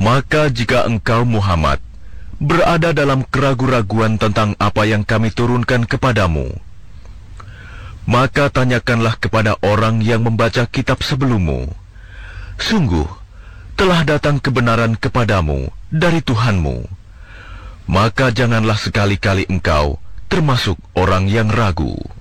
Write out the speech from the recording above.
Maka jika engkau Muhammad berada dalam keraguan-raguan tentang apa yang kami turunkan kepadamu, maka tanyakanlah kepada orang yang membaca kitab sebelummu. Sungguh, telah datang kebenaran kepadamu dari Tuhanmu. Maka janganlah sekali-kali engkau termasuk orang yang ragu.